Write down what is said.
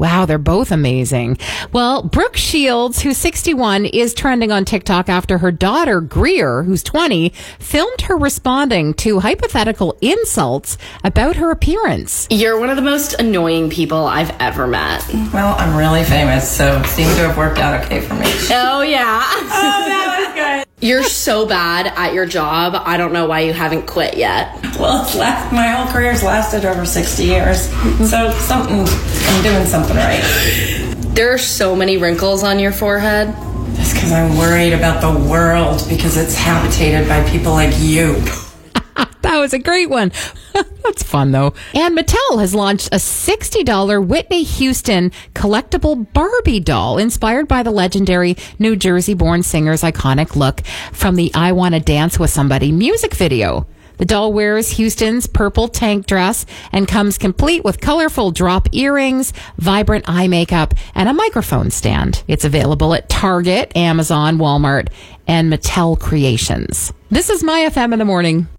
Wow, they're both amazing. Well, Brooke Shields, who's 61, is trending on TikTok after her daughter, Greer, who's 20, filmed her responding to hypothetical insults about her appearance. You're one of the most annoying people I've ever met. Well, I'm really famous, so it seems to have worked out okay for me. Oh, yeah. Oh, that was good. You're so bad at your job. I don't know why you haven't quit yet. Well, my whole career's lasted over 60 years, so I'm doing something right. There are so many wrinkles on your forehead. That's because I'm worried about the world, because it's habitated by people like you. That was a great one. That's fun, though. And Mattel has launched a $60 Whitney Houston collectible Barbie doll inspired by the legendary New Jersey-born singer's iconic look from the I Wanna Dance With Somebody music video. The doll wears Houston's purple tank dress and comes complete with colorful drop earrings, vibrant eye makeup, and a microphone stand. It's available at Target, Amazon, Walmart, and Mattel Creations. This is My FM in the Morning.